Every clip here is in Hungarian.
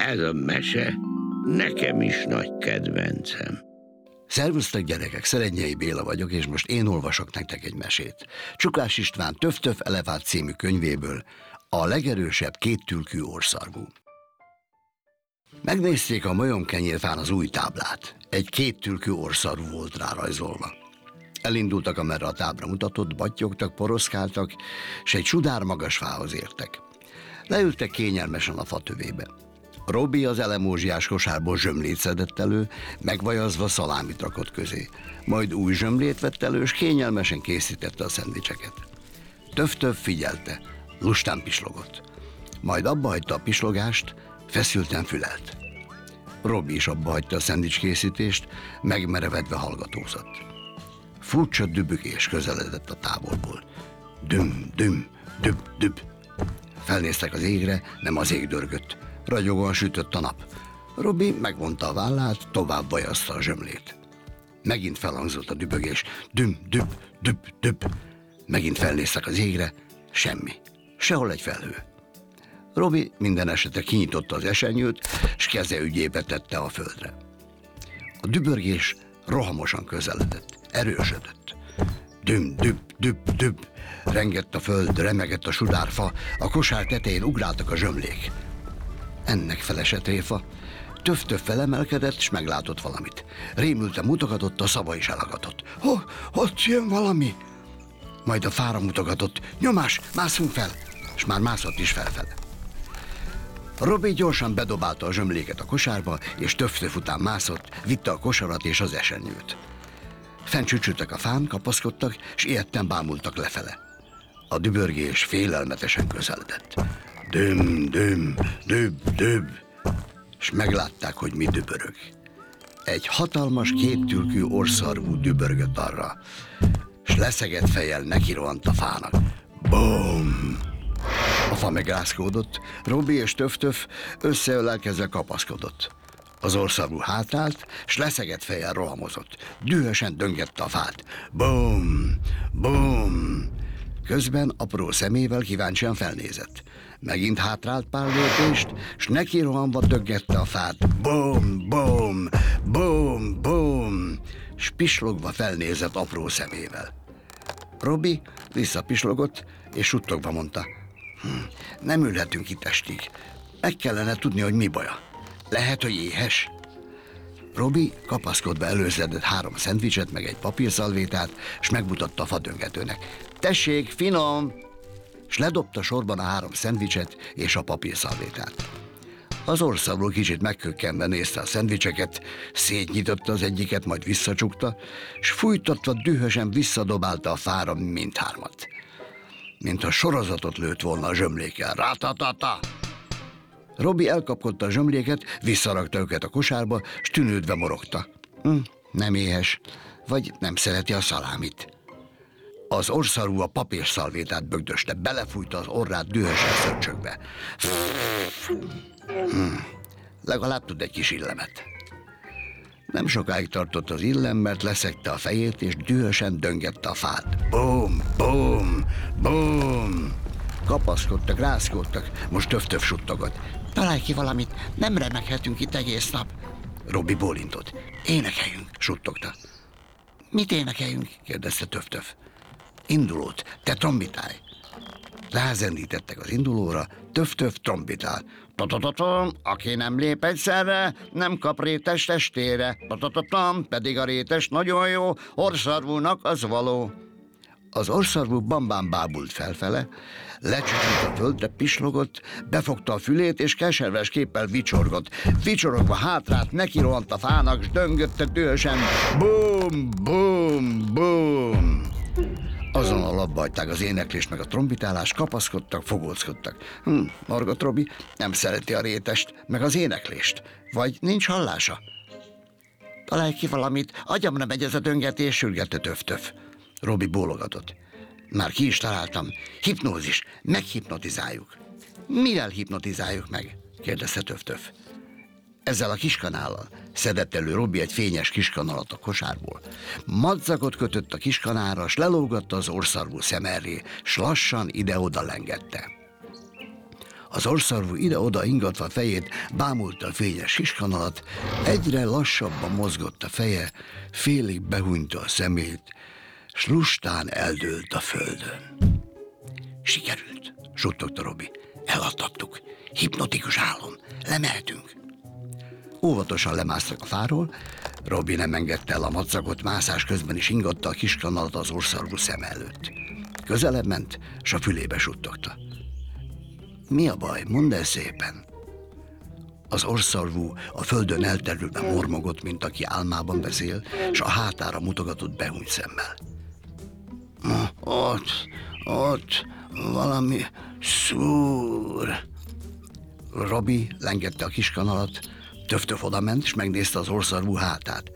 Ez a mese nekem is nagy kedvencem. Szervusztok gyerekek, Szerednyei Béla vagyok, és most én olvasok nektek egy mesét. Csukás István Töf-töf elefánt című könyvéből, a legerősebb kéttülkű orrszarvú. Megnézték a majomkenyérfán az új táblát. Egy kéttülkű orrszarvú volt rárajzolva. Elindultak, amerre a tábla mutatott, battyogtak, poroszkáltak, és egy sudár magas fához értek. Leültek kényelmesen a fatövébe. Robi az elemózsiás kosárból zsömlét szedett elő, megvajazva szalámit rakott közé. Majd új zsömlét vett elő, és kényelmesen készítette a szendvicseket. Töf-töf figyelte, lustán pislogott. Majd abba hagyta a pislogást, feszülten fülelt. Robi is abba hagyta a szendvicskészítést, megmerevedve hallgatózott. Furcsa dübögés közeledett a távolból. Düm, düm, düb, düb. Felnéztek az égre, nem az ég dörgött. Ragyogóan sütött a nap. Robi megvonta a vállát, tovább vajazta a zsömlét. Megint felhangzott a dübögés. Düm, düb, düb, düb. Megint felnéztek az égre, semmi. Sehol egy felhő. Robi minden esetre kinyitotta az esernyőt, s keze ügyébe tette a földre. A dübörgés rohamosan közeledett, erősödött. Düm, düb, düb, düb. Rengett a föld, remegett a sudárfa, a kosár tetején ugráltak a zsömlék. Ennek felesett tréfa. Töf-töf felemelkedett, s meglátott valamit. Rémülten mutogatott, a szava is elagatott. Ott jön valami! Majd a fára mutogatott. Nyomás, mászunk fel! És már mászott is felfele. Robi gyorsan bedobálta a zsömléket a kosárba, és Töf-töf után mászott, vitte a kosarat és az esernyőt. Fent csücsültek a fán, kapaszkodtak, és ilyetten bámultak lefele. A dübörgés félelmetesen közeledett. Düm, düm, düb, düb, és meglátták, hogy mi dübörög. Egy hatalmas kéttülkű orrszarvú dübörgött arra, és leszegett fejjel nekirohant a fának. Bum! A fa megrázkódott, Robi és Töf-töf összeölelkezve kapaszkodott. Az orrszarvú hátrált, s leszegett fejjel rohamozott. Dühösen döngette a fát. Bum! Bum! Közben apró szemével kíváncsian felnézett. Megint hátrált pár lépést, s neki rohanva döggette a fát. Bum, bum, bum, bum, s pislogva felnézett apró szemével. Robi visszapislogott, és suttogva mondta: nem ülhetünk itt estig. Meg kellene tudni, hogy mi baja. Lehet, hogy éhes? Robi kapaszkodva előzedett 3 szendvicset, meg egy papírszalvétát, s megmutatta a fadöngetőnek. Tessék, finom! S ledobta sorban a 3 szendvicset és a papírszalvétát. Az orrszarvú kicsit megkökkenve nézte a szendvicseket, szétnyitotta az egyiket, majd visszacsukta, s fújtatva dühösen visszadobálta a fára mindhármat. Mintha sorozatot lőtt volna a zsömlékkel. Rátatata! Robi elkapkodta a zsömléket, visszarakta őket a kosárba, s tűnődve morogta. Nem éhes, vagy nem szereti a szalámit. Az orrszarvú a papírszalvétát bögdöste, belefújta az orrát dühösen szörcsögve. Legalább tud egy kis illemet. Nem sokáig tartott az illem, mert leszegte a fejét, és dühösen döngette a fát. Bum, bum, bum! Kapaszkodtak, rázkódtak, most Töf-töf suttogott. Találj ki valamit, nem remeghetünk itt egész nap. Robi bólintott. Énekeljünk, suttogta. Mit énekeljünk? kérdezte Töf-töf. Indulót, te trombitálj. Rázendítettek az indulóra, Töf-töf trombitál. Tatatatam, aki nem lép egyszerre, nem kap rétes testére. Tatatatam, pedig a rétes nagyon jó, orrszarvúnak az való. Az orrszarvú bambán bábult felfele, lecsücsült a földre, pislogott, befogta a fülét, és keserves képpel vicsorgott. Vicsorogva hátrált, nekirohant a fának, s döngötte dühösen. Bum, bum, bum! Azonnal abba hagyták az éneklést meg a trombitálást, kapaszkodtak, fogózkodtak. Margot Robi nem szereti a rétest, meg az éneklést. Vagy nincs hallása? Találj ki valamit, agyamra megy ez a döngetés, sürgette Töf-töf. Robi bólogatott. Már ki is találtam. Hipnózis, meghipnotizáljuk. Mivel hipnotizáljuk meg? kérdezte Töf-töf. Ezzel a kiskanállal. Szedett elő Robi egy fényes kiskanalat a kosárból. Madzagot kötött a kiskanára, s lelógatta az orrszarvú szemerré, s lassan ide-oda lengette. Az orrszarvú ide-oda ingatva a fejét, bámulta a fényes kiskanalat, egyre lassabban mozgott a feje, félig behúnyta a szemét, s lustán eldőlt a földön. Sikerült, suttogta Robi. Eladtattuk. Hipnotikus álom. Lemehetünk. Óvatosan lemásztak a fáról, Robi nem engedte el a macakot, mászás közben is ingatta a kiskanalat az orrszarvú szem előtt. Közelebb ment, s a fülébe suttogta. Mi a baj? Mondd el szépen. Az orrszarvú a földön elterülve mormogott, mint aki álmában beszél, s a hátára mutogatott behúnyt szemmel. Ott valami szúr. Robi lengette a kiskanalat, Töf-Töf odament, és megnézte az orrszarvú hátát.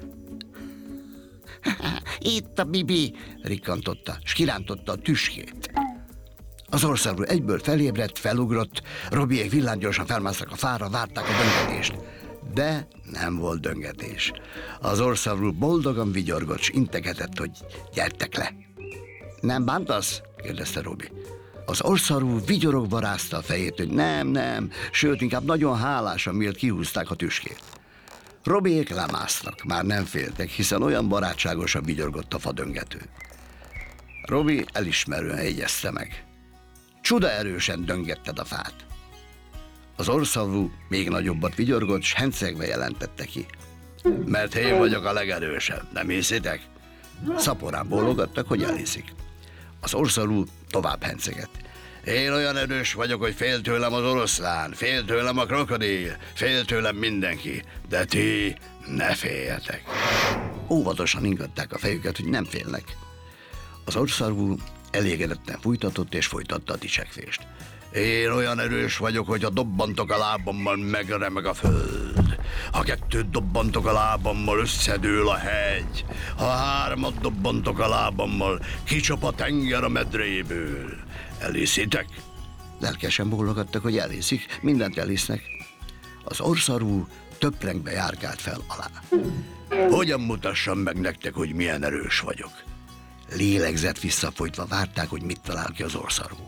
Itt a Bibi, rikkantotta, s kirántotta a tüskét. Az orrszarvú egyből felébredt, felugrott, Robiék villámgyorsan felmásztak a fára, várták a döngetést. De nem volt döngetés. Az orrszarvú boldogan vigyorgott, s integetett, hogy gyertek le. Nem bántasz? kérdezte Robi. Az orrszarvú vigyorogva rázta a fejét, hogy nem, sőt, inkább nagyon hálás, amiért kihúzták a tüskét. Robiék lemásztak, már nem féltek, hiszen olyan barátságosan vigyorgott a fadöngető. Robi elismerően jegyezte meg. Csuda erősen döngetted a fát. Az orrszarvú még nagyobbat vigyorgott, s hencegve jelentette ki. Mert én vagyok a legerősebb, nem hiszitek? Szaporán bólogattak, hogy elhiszik. Az orrszarvú tovább hencegett. Én olyan erős vagyok, hogy fél tőlem az oroszlán, fél tőlem a krokodil, fél tőlem mindenki, de ti ne féljetek. Óvatosan ingatták a fejüket, hogy nem félnek. Az orrszarvú elégedetten fújtatott és folytatta a dicsekvést. Én olyan erős vagyok, hogy ha dobbantok a lábammal, megremeg a föld. Ha 2 dobbantok a lábammal, összedől a hegy. Ha 3 dobbantok a lábammal, kicsap a tenger a medréből. Elhiszitek? Lelkesen bólogattak, hogy elhiszik, mindent elhisznek. Az orrszarvú töprengbe járkált fel alá. Hogyan mutassam meg nektek, hogy milyen erős vagyok? Lélegzett visszafolytva várták, hogy mit talál ki az orrszarvú.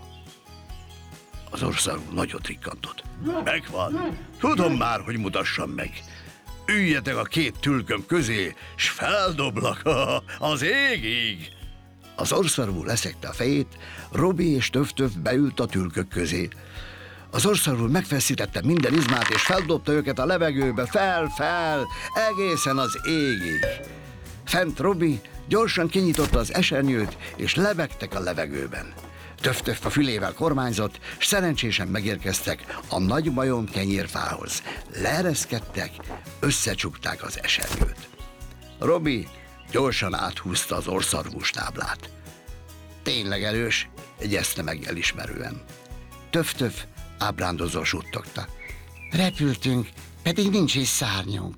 Az orrszarvú nagyot rikkantott. Megvan. Tudom már, hogy mutassam meg. Üljetek a 2 tülköm közé, s feldoblak az égig. Az orrszarvú leszekte a fejét, Robi és Töf-Töf beült a tülkök közé. Az orrszarvú megfeszítette minden izmát, és feldobta őket a levegőbe, fel, egészen az égig. Fent Robi gyorsan kinyitotta az esernyőt, és lebegtek a levegőben. Töf-Töf a fülével kormányzott, s szerencsésen megérkeztek a nagy majom kenyérfához. Leereszkedtek, összecsukták az esernyőt. Robi gyorsan áthúzta az orrszarvús táblát. Tényleg erős, jegyezte meg elismerően. Töf-Töf ábrándozó suttogta. Repültünk, pedig nincs is szárnyunk.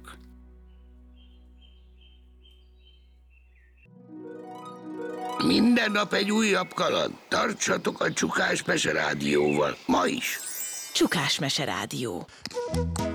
Minden nap egy újabb kaland. Tartsatok a Csukás Mese Rádióval. Ma is. Csukás Mese Rádió.